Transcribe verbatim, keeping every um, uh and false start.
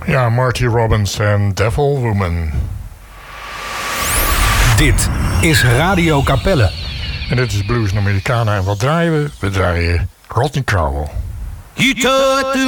Ja, Marty Robbins en Devil Woman. Dit is Radio Capelle. En dit is Blues Americana. En wat draaien we? We draaien Rodney Crowell. You told